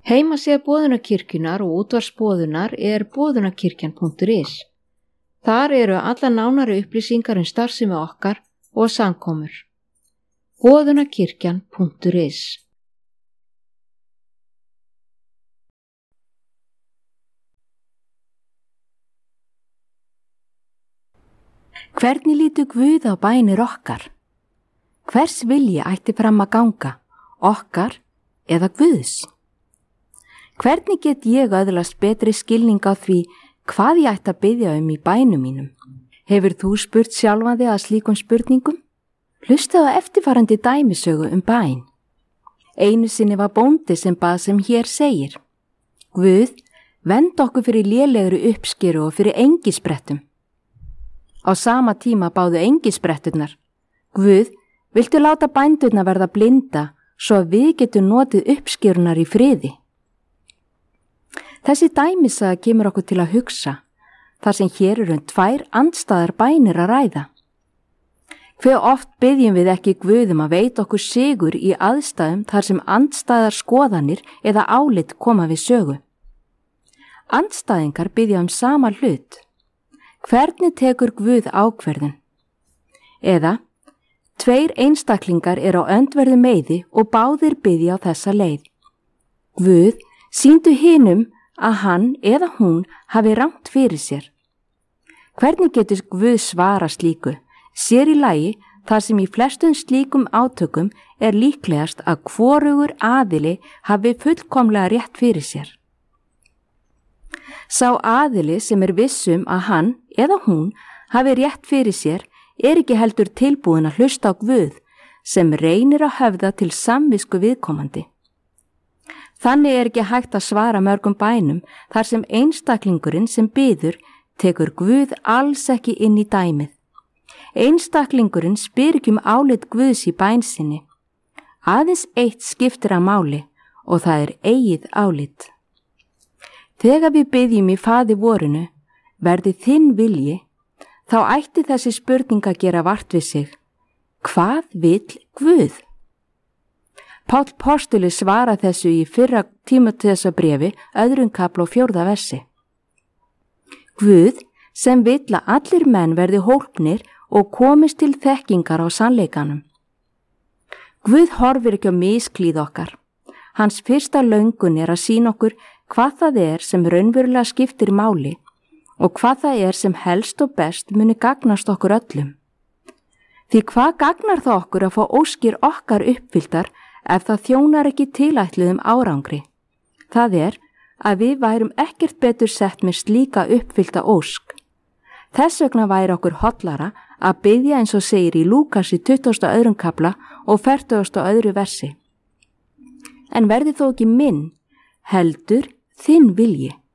Heimasíða Boðunarkirkjunnar og útvarpsboðunar boðunarkirkjan.is. Þar eru allar nánari upplýsingar starfsemi okkar og samkomur. Boðunarkirkjan.is. Hvernig lítur Guð á bænir okkar? Hvers vilji ætti fram að ganga, okkar eða Guðs? Hvernig get ég öðlast betri skilning á því hvað ég ætti að biðja í bænum mínum? Hefur þú spurt sjálfan þig að slíkum spurningum? Hlustaðu á eftirfarandi dæmisögu bæn. Einu sinni var bóndi sem bað sem hér segir: Guð, vend okkur fyrir lélegri uppskeru og fyrir engisprettum. Á sama tíma báðu engispretturnar: Guð, viltu láta bændurna verða blinda svo að við getum notið uppskerunar í friði? Þessi dæmisaga kemur okkur til að hugsa, þar sem hér tvær andstæðar bænir að ræða. Hve oft biðjum við ekki Guð að veita okkur sigur í aðstæðum þar sem andstæðar skoðanir eða álit koma við sögu. Andstæðingar biðja sama hlut. Hvernig tekur Guð ákvörðun? Eða, tveir einstaklingar á öndverðu meiði og báðir biðja á þessa leið: Guð, sýndu hinum að hann eða hún hafi rangt fyrir sér. Hvernig getur Guð svara slíku, sér í lagi þar sem í flestum slíkum átökum líklegast að hvorugur aðili hafi fullkomlega rétt fyrir sér? Sá aðili sem vissum að hann eða hún hafi rétt fyrir sér ekki heldur tilbúin að hlusta á Guð sem reynir að höfða til samvisku viðkomandi. Þannig ekki hægt að svara mörgum bænum þar sem einstaklingurinn sem biður tekur Guð alls ekki inn í dæmið. Einstaklingurinn spyr ekki álit Guðs í bæn sinni. Aðeins eitt skiptir að máli og það eigið álit. Þegar við biðjum í Faðir vorinu, verði þinn vilji, þá ætti þessi spurning að gera vart við sig: Hvað vill Guð? Páll postuli svara þessu í fyrra Tímóteusarbréfi 2. kafla og 4. versi. Guð sem vill að allir menn verði hólpnir og komist til þekkingar á sannleikanum. Guð horfir ekki á misklíð okkar. Hans fyrsta löngun að sýna okkur hvað það sem raunverulega skiptir máli og hvað það sem helst og best muni gagnast okkur öllum. Því hvað gagnar það okkur að fá óskir okkar uppfylltar ef það þjónar ekki tilætluðum árangri? Það að við værum ekkert betur sett með slíka uppfyllta ósk. Þess vegna væri okkur hollara að biðja eins og segir í Lúkas í 22. kafla og 42. versi. En verði þó ekki minn, heldur þinn vilji.